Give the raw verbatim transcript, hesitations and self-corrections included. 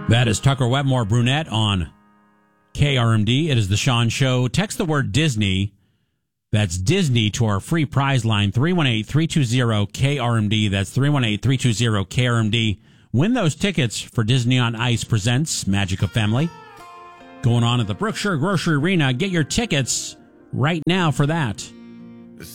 That is Tucker Wetmore Brunette on K R M D. It is the Sean Show. Text the word Disney. That's Disney to our free prize line, three one eight, three two zero, K R M D. That's three one eight, three two zero, K R M D. Win those tickets for Disney on Ice presents Magic of Family. Going on at the Brookshire Grocery Arena. Get your tickets right now for that.